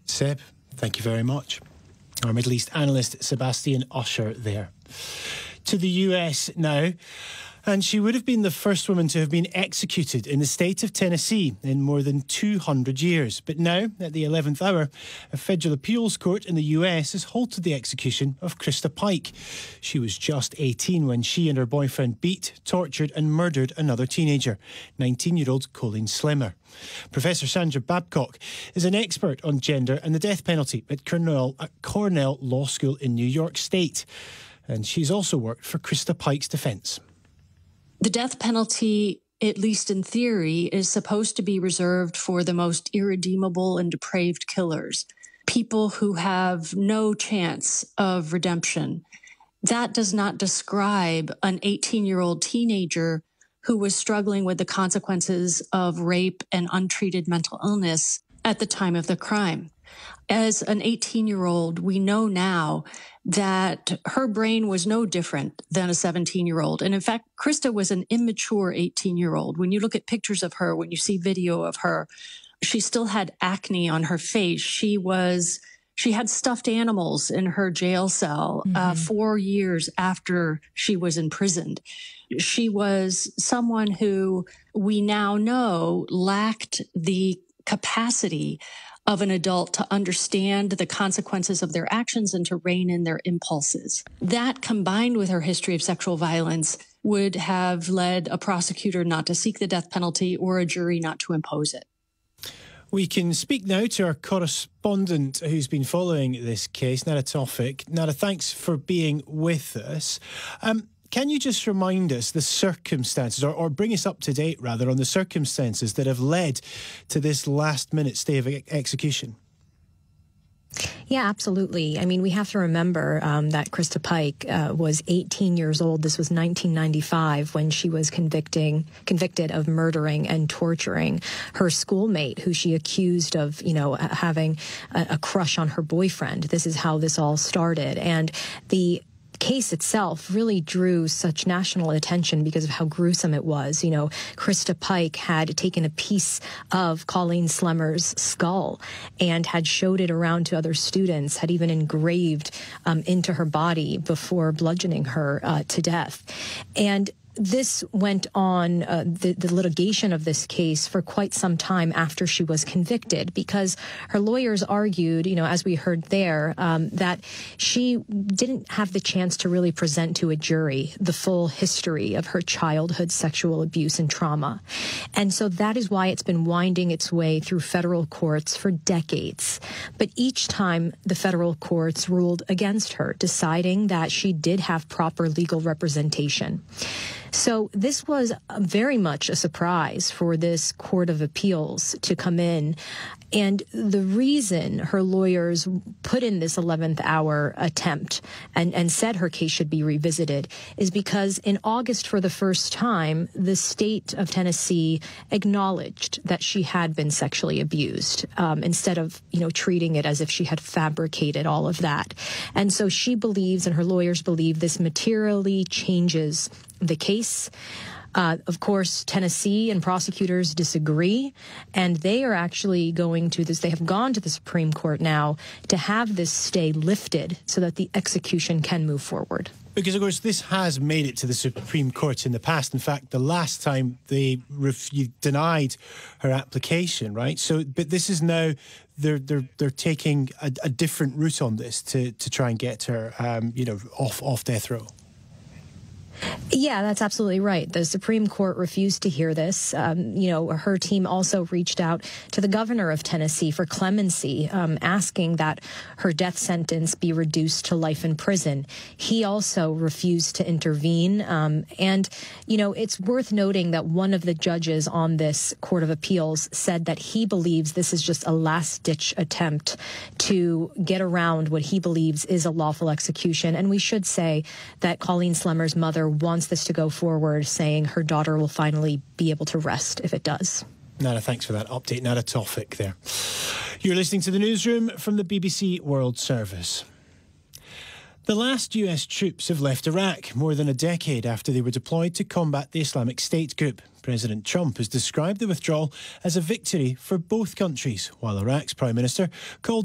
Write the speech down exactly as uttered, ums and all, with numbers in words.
Seb, thank you very much. Our Middle East analyst, Sebastian Usher, there. To the U S now. And she would have been the first woman to have been executed in the state of Tennessee in more than two hundred years. But now, at the eleventh hour, a federal appeals court in the U S has halted the execution of Krista Pike. She was just eighteen when she and her boyfriend beat, tortured and murdered another teenager, nineteen-year-old Colleen Slemmer. Professor Sandra Babcock is an expert on gender and the death penalty at Cornell, at Cornell Law School in New York State. And she's also worked for Krista Pike's defence. The death penalty, at least in theory, is supposed to be reserved for the most irredeemable and depraved killers, people who have no chance of redemption. That does not describe an eighteen-year-old teenager who was struggling with the consequences of rape and untreated mental illness at the time of the crime. As an eighteen-year-old, we know now that her brain was no different than a seventeen-year-old. And in fact, Krista was an immature eighteen-year-old. When you look at pictures of her, when you see video of her, she still had acne on her face. She was, she had stuffed animals in her jail cell mm-hmm. uh, four years after she was imprisoned. She was someone who we now know lacked the capacity of an adult to understand the consequences of their actions and to rein in their impulses. That, combined with her history of sexual violence, would have led a prosecutor not to seek the death penalty or a jury not to impose it. We can speak now to our correspondent who's been following this case, Nada Tawfik. Nada, thanks for being with us. Um, Can you just remind us the circumstances, or, or bring us up to date, rather, on the circumstances that have led to this last-minute stay of execution? Yeah, absolutely. I mean, we have to remember um, that Krista Pike uh, was eighteen years old. This was nineteen ninety-five when she was convicting, convicted of murdering and torturing her schoolmate, who she accused of, you know, having a, a crush on her boyfriend. This is how this all started. And the case itself really drew such national attention because of how gruesome it was. You know, Krista Pike had taken a piece of Colleen Slemmer's skull and had showed it around to other students, had even engraved um, into her body before bludgeoning her uh, to death. And this went on, uh, the, the litigation of this case, for quite some time after she was convicted, because her lawyers argued, you know, as we heard there, um, that she didn't have the chance to really present to a jury the full history of her childhood sexual abuse and trauma. And so that is why it's been winding its way through federal courts for decades. But each time the federal courts ruled against her, deciding that she did have proper legal representation. So this was very much a surprise for this Court of Appeals to come in. And the reason her lawyers put in this eleventh hour attempt and, and said her case should be revisited is because in August, for the first time, the state of Tennessee acknowledged that she had been sexually abused, um, instead of, you know, treating it as if she had fabricated all of that. And so she believes, and her lawyers believe, this materially changes the case. Uh, of course, Tennessee and prosecutors disagree, and they are actually going to this. They have gone to the Supreme Court now to have this stay lifted so that the execution can move forward. Because, of course, this has made it to the Supreme Court in the past. In fact, the last time they ref- denied her application, right? So, but this is now they're they're they're taking a, a different route on this to to try and get her, um, you know, off off death row. Yeah, that's absolutely right. The Supreme Court refused to hear this. Um, you know, her team also reached out to the governor of Tennessee for clemency, um, asking that her death sentence be reduced to life in prison. He also refused to intervene. Um, and, you know, it's worth noting that one of the judges on this Court of Appeals said that he believes this is just a last-ditch attempt to get around what he believes is a lawful execution. And we should say that Colleen Slemmer's mother wants this to go forward, saying her daughter will finally be able to rest if it does. Nada, thanks for that update. Nada Tawfik there. You're listening to the newsroom from the B B C World Service. The last U S troops have left Iraq more than a decade after they were deployed to combat the Islamic State group. President Trump has described the withdrawal as a victory for both countries, while Iraq's Prime Minister called